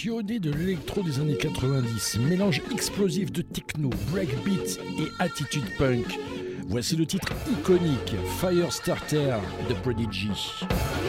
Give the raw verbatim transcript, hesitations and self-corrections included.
passionné de l'électro des années quatre-vingt-dix, mélange explosif de techno, breakbeat et attitude punk. Voici le titre iconique Firestarter de Prodigy.